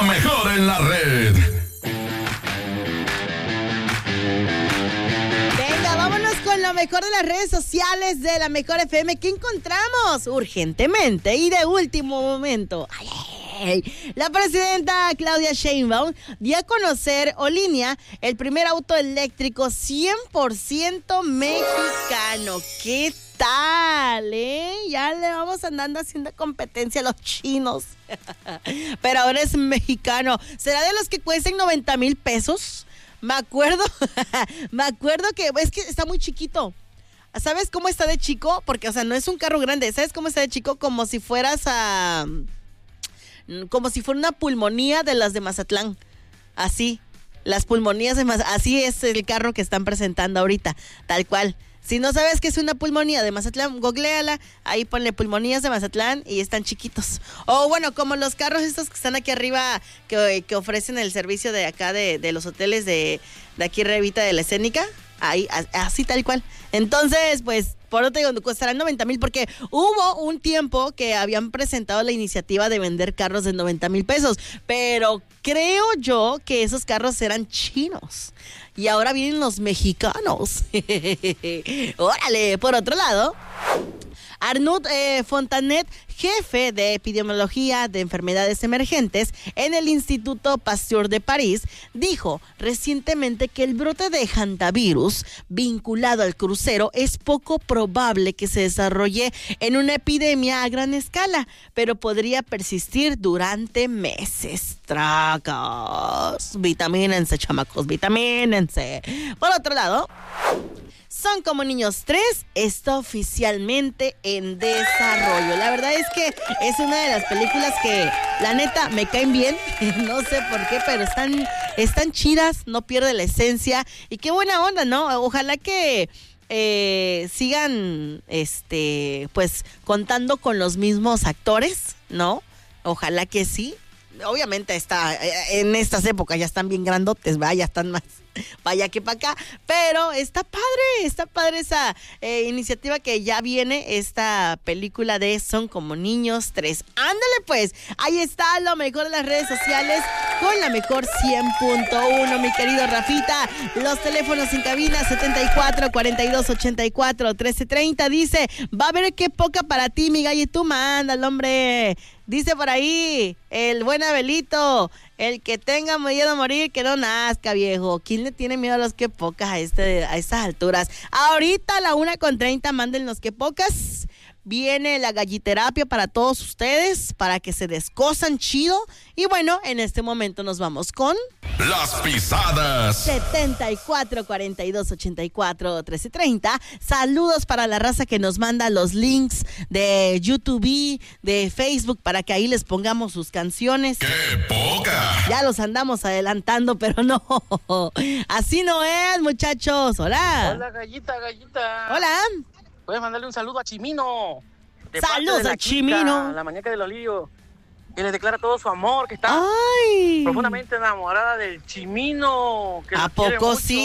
La mejor en la red. Venga, vámonos con lo mejor de las redes sociales de la Mejor FM. ¿Qué encontramos? Urgentemente y de último momento. La presidenta Claudia Sheinbaum dio a conocer Olinea, el primer auto eléctrico 100% mexicano. ¿Qué tal, Ya le vamos andando haciendo competencia a los chinos. Pero ahora es mexicano. ¿Será de los que cuesten 90,000 pesos? Me acuerdo que es que está muy chiquito. ¿Sabes cómo está de chico? Porque, o sea, no es un carro grande. ¿Sabes cómo está de chico? Como si fuera una pulmonía de las de Mazatlán. Así, las pulmonías de Mazatlán. Así es el carro que están presentando ahorita, tal cual. Si no sabes qué es una pulmonía de Mazatlán, googléala, ahí ponle pulmonías de Mazatlán y están chiquitos. O bueno, como los carros estos que están aquí arriba, que ofrecen el servicio de acá de los hoteles de aquí Revita de la Escénica, ahí, así tal cual. Entonces, pues, por otro digo, costarán 90,000 porque hubo un tiempo que habían presentado la iniciativa de vender carros de 90,000 pesos, pero creo yo que esos carros eran chinos. Y ahora vienen los mexicanos. Órale, por otro lado, Arnaud Fontanet, jefe de epidemiología de enfermedades emergentes en el Instituto Pasteur de París, dijo recientemente que el brote de hantavirus vinculado al crucero es poco probable que se desarrolle en una epidemia a gran escala, pero podría persistir durante meses. Tracos. Vitamínense, chamacos, vitamínense. Por otro lado, Son como niños 3 está oficialmente en desarrollo. La verdad es que es una de las películas que, la neta, me caen bien. No sé por qué, pero están chidas, no pierde la esencia. Y qué buena onda, ¿no? Ojalá que sigan, pues, contando con los mismos actores, ¿no? Ojalá que sí. Obviamente en estas épocas ya están bien grandotes, ¿verdad? Ya están más vaya que para acá, pero está padre esa iniciativa que ya viene, esta película de Son como niños 3. Ándale pues, ahí está lo mejor de las redes sociales con la mejor 100.1, mi querido Rafita. Los teléfonos en cabina 74 42 84 1330. Dice, va a ver qué poca para ti, mi gallo, y tú mándalo, hombre. Dice por ahí, el buen Abelito, el que tenga miedo a morir, que no nazca, viejo. ¿Quién le tiene miedo a los que pocas a estas alturas? Ahorita a la 1:30, mándennos que pocas. Viene la galliterapia para todos ustedes, para que se descosan chido. Y bueno, en este momento nos vamos con... Las pisadas. 74 42 84 1330. Saludos para la raza que nos manda los links de YouTube, de Facebook, para que ahí les pongamos sus canciones. ¡Qué poca! Ya los andamos adelantando, pero no. Así no es, muchachos. Hola. Hola, gallita. Hola. Puedes mandarle un saludo a Chimino. Saludos a Chimino. La mañana del Olillo. Y les declara todo su amor, que está profundamente enamorada del Chimino. Que ¿a poco sí?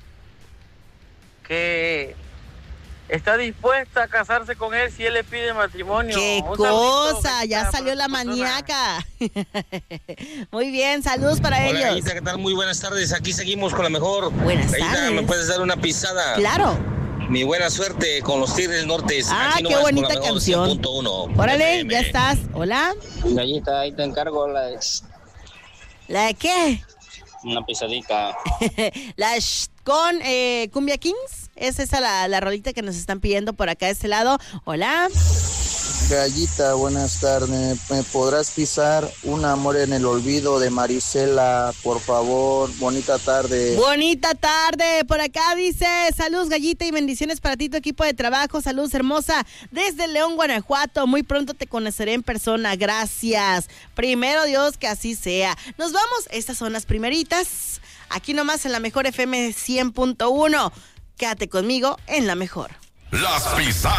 Que está dispuesta a casarse con él si él le pide matrimonio. ¡Qué cosa! Ya salió la maníaca. Muy bien, saludos para ellos. Hola, Gallita, ¿qué tal? Muy buenas tardes. Aquí seguimos con la mejor. Buenas tardes. ¿Me puedes dar una pisada? Claro. Mi buena suerte con los Tigres del Norte. Ah, qué bonita canción. 100.1. Órale, ya estás. Hola. Gallita, ahí te encargo ¿La de qué? una pisadita. Con Cumbia Kings. Es esa la rolita que nos están pidiendo por acá de este lado. Hola. Gallita, buenas tardes. ¿Me podrás pisar Un amor en el olvido de Marisela, por favor? Bonita tarde. Bonita tarde. Por acá dice, saludos, Gallita, y bendiciones para ti, tu equipo de trabajo. Saludos, hermosa. Desde León, Guanajuato. Muy pronto te conoceré en persona. Gracias. Primero Dios, que así sea. Nos vamos. Estas son las primeritas. Aquí nomás en la mejor FM 100.1. Quédate conmigo en la mejor. Las pisadas.